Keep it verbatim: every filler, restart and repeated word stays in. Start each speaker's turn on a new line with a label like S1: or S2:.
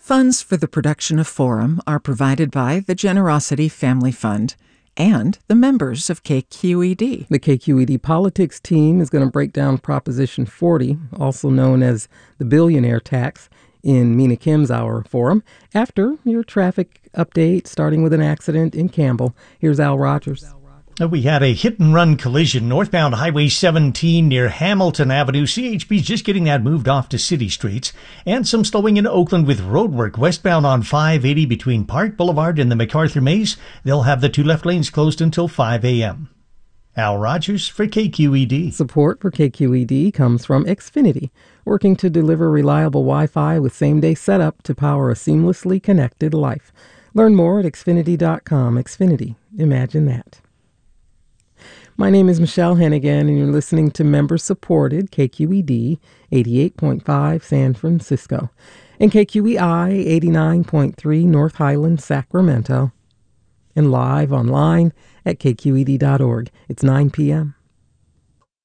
S1: Funds for the production of Forum are provided by the Generosity Family Fund and the members of K Q E D.
S2: The K Q E D politics team is going to break down Proposition forty, also known as the billionaire tax, in Mina Kim's Hour Forum, after your traffic update, starting with an accident in Campbell. Here's Al Rogers.
S3: We had a hit-and-run collision northbound Highway seventeen near Hamilton Avenue. C H P's just getting that moved off to city streets. And some slowing in Oakland with roadwork westbound on five eighty between Park Boulevard and the MacArthur Maze. They'll have the two left lanes closed until five a.m. Al Rogers for K Q E D.
S2: Support for K Q E D comes from Xfinity, working to deliver reliable Wi-Fi with same-day setup to power a seamlessly connected life. Learn more at xfinity dot com. Xfinity. Imagine that. My name is Michelle Hennigan, and you're listening to member-supported K Q E D eighty-eight point five San Francisco and K Q E I eighty-nine point three North Highlands, Sacramento, and live online at k q e d dot org. It's nine p.m.